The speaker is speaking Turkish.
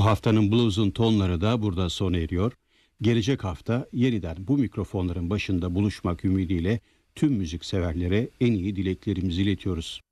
haftanın blues'un tonları da burada sona eriyor. Gelecek hafta yeniden bu mikrofonların başında buluşmak ümidiyle tüm müzik severlere en iyi dileklerimizi iletiyoruz.